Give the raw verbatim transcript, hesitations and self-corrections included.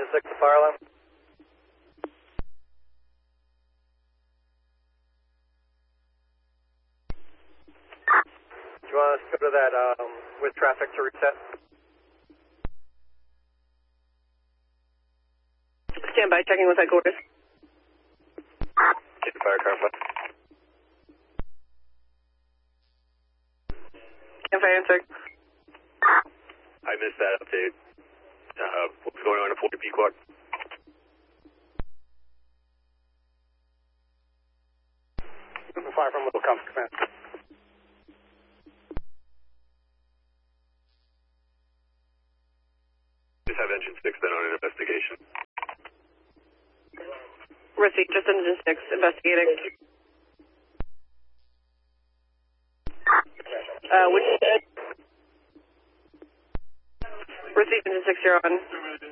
Engine six, the fire alarm. Do you want us to go to that um, with traffic to reset? Stand by, checking with headquarters. Get the fire car front. Stand by, answer. I missed that update. Uh, what's going on at forty Pequot? Fire from Little Comfort Command. Just have Engine six then on an investigation. Receipt, just Engine six, investigating. Uh, which... Receipt, Engine six, you're on.